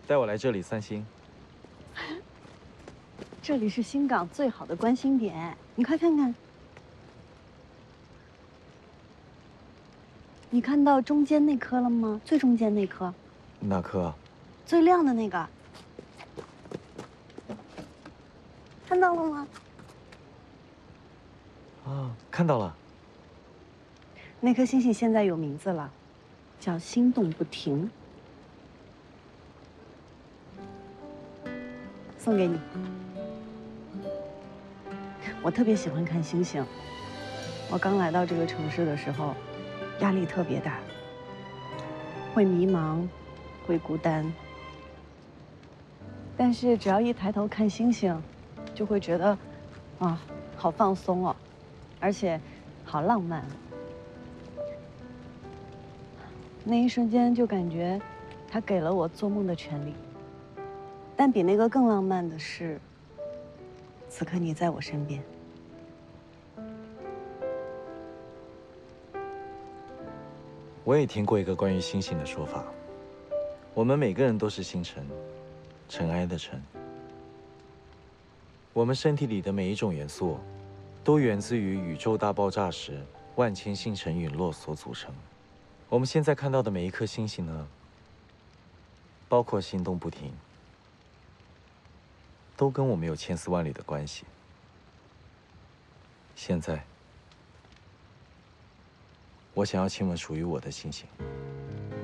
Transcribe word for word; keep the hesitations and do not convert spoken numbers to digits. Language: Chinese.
带我来这里散心。 这里是新港最好的观星点，你快看看。你看到中间那颗了吗？最中间那颗。 哪颗啊？ 最亮的那个。看到了吗？ 啊，看到了。 那颗星星现在有名字了，叫心动不停。送给你。我特别喜欢看星星。我刚来到这个城市的时候，压力特别大，会迷茫，会孤单。但是只要一抬头看星星，就会觉得，啊，好放松哦，而且好浪漫。那一瞬间就感觉，它给了我做梦的权利。但比那个更浪漫的是，此刻你在我身边。 我也听过一个关于星星的说法，我们每个人都是星辰，尘埃的尘。我们身体里的每一种元素，都源自于宇宙大爆炸时万千星辰陨落所组成。我们现在看到的每一颗星星呢，包括心动不停，都跟我们有千丝万缕的关系。现在，我想要亲吻属于我的星星。